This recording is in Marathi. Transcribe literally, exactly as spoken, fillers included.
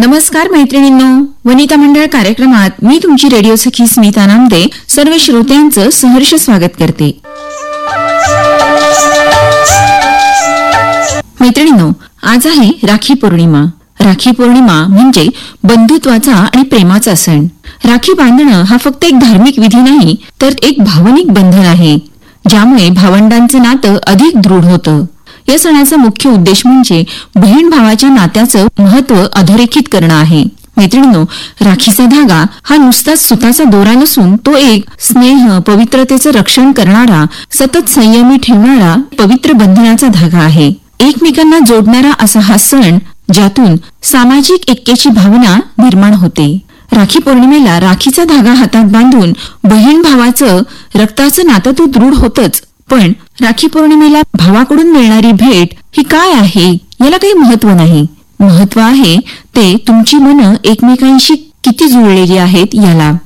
नमस्कार मैत्रिणींनो, वनिता मंडळ कार्यक्रमात मी तुमची रेडिओ सखी स्मिता नामदे सर्व श्रोत्यांचं सहर्ष स्वागत करते. मैत्रिणींनो, आज आहे राखी पौर्णिमा. राखी पौर्णिमा म्हणजे बंधुत्वाचा आणि प्रेमाचा सण. राखी बांधणं हा फक्त एक धार्मिक विधी नाही, तर एक भावनिक बंधन आहे, ज्यामुळे भावंडांचं नातं अधिक दृढ होतं. या सणाचा मुख्य उद्देश म्हणजे बहीण भावाच्या नात्याचं महत्त्व अधोरेखित करणं आहे. मैत्रिणींनो, राखीचा धागा हा नुसताच सुताचा दोरा नसून तो एक स्नेह, पवित्रतेचं रक्षण करणारा, सतत संयमी ठेवणारा पवित्र बंधनाचा धागा आहे. एकमेकांना जोडणारा असा हा सण, ज्यातून सामाजिक ऐक्याची भावना निर्माण होते. राखी पौर्णिमेला राखीचा धागा हातात बांधून बहीण भावाचं रक्ताचं नातं तो दृढ होतच, पण राखी पौर्णिमेला भावाकडून मिळणारी भेट ही काय आहे याला काही महत्व नाही. महत्व आहे ते तुमची मनं एकमेकांशी किती जुळलेली आहेत याला.